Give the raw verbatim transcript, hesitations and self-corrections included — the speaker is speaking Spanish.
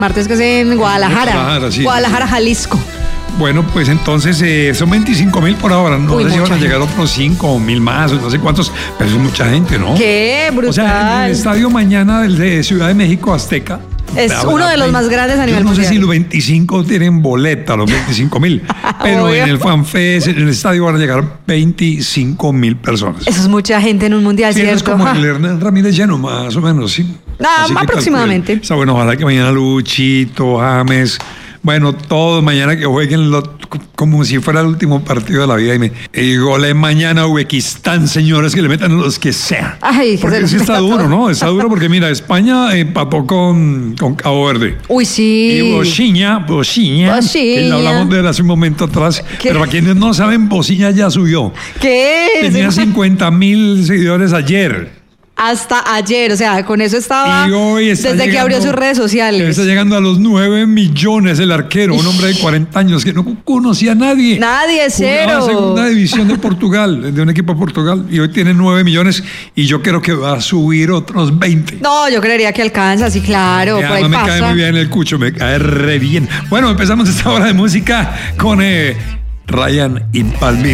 Martes que es en Guadalajara. Guadalajara, sí. Guadalajara, Jalisco. Bueno, pues entonces eh, son veinticinco mil por ahora. No Uy, sé si van a mucha llegar otros cinco mil más, no sé cuántos, pero es mucha gente, ¿no? ¡Qué brutal! O sea, en el estadio mañana del de Ciudad de México Azteca. Es habrá uno de los más grandes a nivel Yo no sé mundial. si los veinticinco tienen boleta, los veinticinco mil, pero Obvio. en el FanFest, en el estadio van a llegar veinticinco mil personas. Eso es mucha gente en un mundial, Sí, eso es ¿cierto? como Ja. el Hernán Ramírez lleno, más o menos, sí. Ah, Así que aproximadamente. calcule. O sea, bueno, ojalá que mañana Luchito, James, bueno, todos mañana que jueguen lo- como si fuera el último partido de la vida. Y me y goles mañana Uzbekistán, señores, que le metan los que sea. Ay, que porque se sí los está meta duro, todo. ¿no? Está duro porque mira, España empató con, con Cabo Verde. Uy, sí. Y Bosnia, Bosnia, Bosnia. que ya hablamos de él hace un momento atrás, ¿Qué? pero para quienes no saben, Bosnia ya subió. ¿Qué es? Tenía cincuenta mil seguidores ayer. Hasta ayer, o sea, con eso estaba Y hoy está desde que llegando- abrió sus redes sociales. Está llegando a los nueve millones el arquero, un hombre de cuarenta años que no conocía a nadie. Nadie, Jugaba cero. segunda división de Portugal, de un equipo de Portugal, y hoy tiene nueve millones y yo creo que va a subir otros veinte. No, yo creería que alcanza, sí, claro, Y por ahí además me cae pasa. muy bien el cucho, me cae re bien. Bueno, empezamos esta hora de música con eh, Ryan y Palmín.